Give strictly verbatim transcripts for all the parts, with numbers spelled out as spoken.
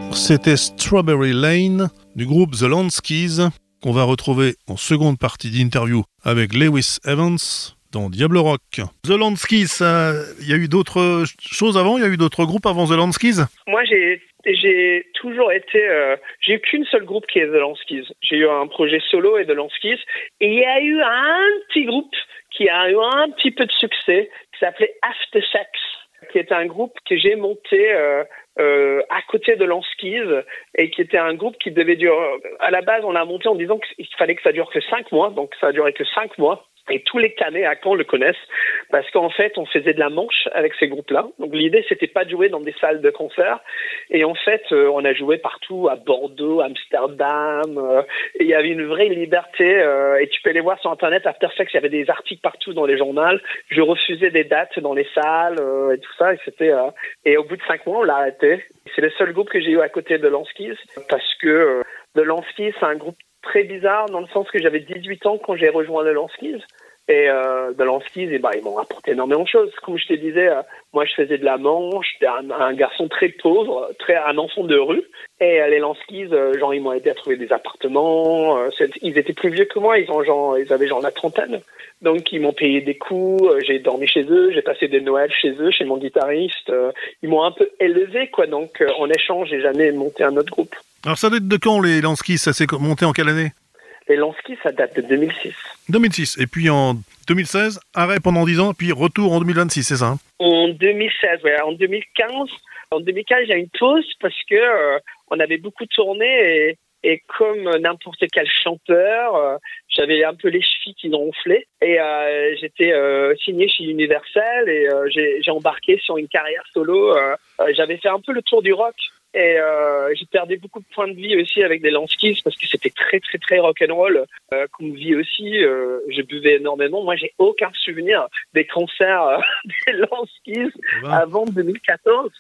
C'était Strawberry Lane du groupe The Lanskeys qu'on va retrouver en seconde partie d'interview avec Lewis Evans dans Diable Rock. The Lanskeys, il y a eu d'autres choses avant? Il y a eu d'autres groupes avant The Lanskeys? Moi, j'ai j'ai toujours été... Euh, j'ai eu qu'une seule groupe qui est The Lanskeys. J'ai eu un projet solo et The Lanskeys. Et il y a eu un petit groupe qui a eu un petit peu de succès qui s'appelait After Sex, qui est un groupe que j'ai monté... Euh, Euh, à côté de Lanskeys et qui était un groupe qui devait durer. À la base, on l'a monté en disant qu'il fallait que ça dure que cinq mois, donc ça a duré que cinq mois. Et tous les Canets à Caen le connaissent parce qu'en fait, on faisait de la manche avec ces groupes-là. Donc l'idée, c'était pas de jouer dans des salles de concert. Et en fait, euh, on a joué partout, à Bordeaux, Amsterdam. Euh, et il y avait une vraie liberté. Euh, et tu peux aller voir sur Internet, After Sex, il y avait des articles partout dans les journaux. Je refusais des dates dans les salles euh, et tout ça. Et c'était. Euh, et au bout de cinq mois, on l'a arrêté. C'est le seul groupe que j'ai eu à côté de Lanskeys parce que euh, The Lanskeys, c'est un groupe très bizarre dans le sens que j'avais dix-huit ans quand j'ai rejoint The Lanskeys. Et euh, The Lanskeys, et bah, ils m'ont apporté énormément de choses. Comme je te disais, euh, moi je faisais de la manche, j'étais un, un garçon très pauvre, très un enfant de rue. Et euh, les Lanskeys, euh, genre ils m'ont aidé à trouver des appartements. Euh, ils étaient plus vieux que moi, ils, ont, genre, ils avaient genre la trentaine. Donc ils m'ont payé des coups, euh, j'ai dormi chez eux, j'ai passé des Noëls chez eux, chez mon guitariste. Euh, ils m'ont un peu élevé, quoi. Donc euh, en échange, j'ai jamais monté un autre groupe. Alors ça date de quand les Lanskeys? Ça s'est monté en quelle année? Les Lanskeys, ça date de deux mille six. deux mille six. Et puis en deux mille seize, arrêt pendant dix ans, puis retour en deux mille vingt-six, c'est ça hein? En deux mille seize, ouais. En deux mille quinze, en deux mille quinze, j'ai eu une pause parce que euh, on avait beaucoup tourné et, et comme n'importe quel chanteur, euh, j'avais un peu les chevilles qui ronflaient et euh, j'étais euh, signé chez Universal et euh, j'ai, j'ai embarqué sur une carrière solo. Euh, euh, j'avais fait un peu le tour du rock. Et euh, j'ai perdu beaucoup de points de vie aussi avec des Lanskeys parce que c'était très très très rock'n'roll euh, comme vie aussi. Euh, je buvais énormément. Moi, j'ai aucun souvenir des concerts euh, des Lanskeys wow. avant deux mille quatorze.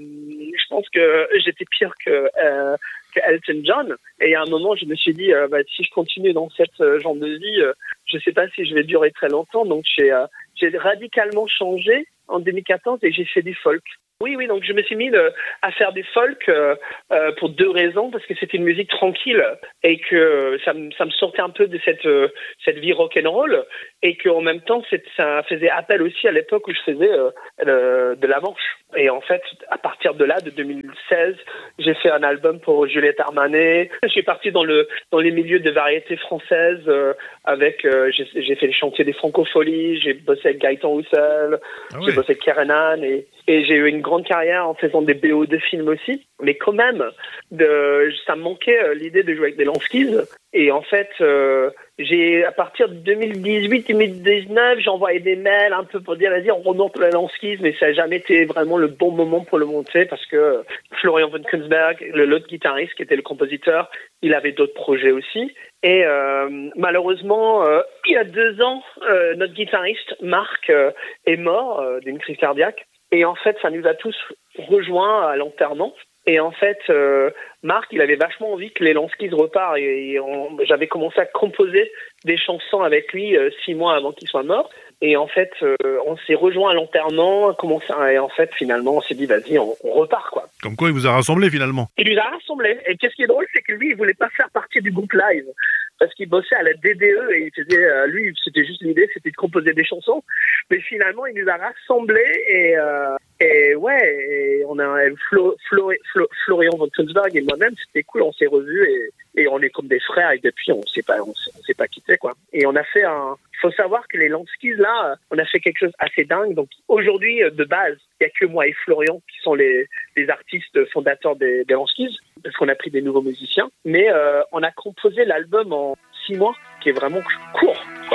Je pense que j'étais pire que, euh, que Elton John. Et à un moment, je me suis dit, euh, bah, si je continue dans cette euh, genre de vie, euh, je sais pas si je vais durer très longtemps. Donc, j'ai, euh, j'ai radicalement changé en deux mille quatorze et j'ai fait du folk. Oui, oui, donc je me suis mis le, à faire du folk euh, euh, pour deux raisons, parce que c'était une musique tranquille et que ça me, ça me sortait un peu de cette, euh, cette vie rock'n'roll et qu'en même temps, c'est, ça faisait appel aussi à l'époque où je faisais euh, le, de la manche. Et en fait, à partir de là, de deux mille seize, j'ai fait un album pour Juliette Armanet. Je suis parti dans le dans les milieux de variété française euh, avec, euh, j'ai, j'ai fait les chantiers des Francopholies, j'ai bossé avec Gaëtan Roussel, ah oui. j'ai bossé avec Kerenan et, et j'ai eu une grande carrière en faisant des B O de films aussi. Mais quand même, de, ça me manquait euh, l'idée de jouer avec des Lanskeys. Et en fait, euh, j'ai à partir de deux mille dix-huit deux mille dix-neuf, j'ai envoyé des mails un peu pour dire, vas-y, on remonte le Lanskeys, mais ça n'a jamais été vraiment le bon moment pour le monter parce que Florian von Kunzberg, le l'autre guitariste qui était le compositeur, il avait d'autres projets aussi. Et euh, malheureusement, euh, il y a deux ans, euh, notre guitariste, Marc, euh, est mort euh, d'une crise cardiaque. Et en fait, ça nous a tous rejoints à l'enterrement. Et en fait, euh, Marc, il avait vachement envie que les Lanskeys repartent. Et, et on, j'avais commencé à composer des chansons avec lui euh, six mois avant qu'il soit mort. Et en fait, euh, on s'est rejoint à l'enterrement. Commencé à, et en fait, finalement, on s'est dit, vas-y, on, on repart, quoi. Comme quoi, il vous a rassemblé, finalement. Il nous a rassemblés. Et qu'est-ce qui est drôle, c'est que lui, il voulait pas faire partie du groupe live. Parce qu'il bossait à la D D E et il faisait, euh, lui, c'était juste l'idée, c'était de composer des chansons. Mais finalement, il nous a rassemblés et, euh, et ouais, et on a Flo, Flo, Flo, Florian von Kunzberg et moi-même, c'était cool, on s'est revus et, et on est comme des frères et depuis, on s'est pas, on s'est, on s'est pas quittés, quoi. Et on a fait un, il faut savoir que les Lanskeys, là, on a fait quelque chose assez dingue. Donc, aujourd'hui, de base, il y a que moi et Florian qui sont les, les artistes fondateurs des, des Lanskeys, parce qu'on a pris des nouveaux musiciens. Mais euh, on a composé l'album en six mois, qui est vraiment court, quoi.